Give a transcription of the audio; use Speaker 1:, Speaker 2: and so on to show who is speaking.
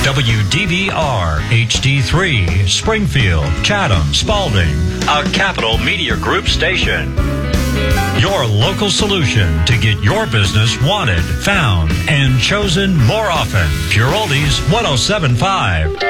Speaker 1: WDVR HD3, Springfield, Chatham, Spalding, a Capital Media Group station. Your local solution to get your business wanted, found, and chosen more often. Pure Oldies 107.5.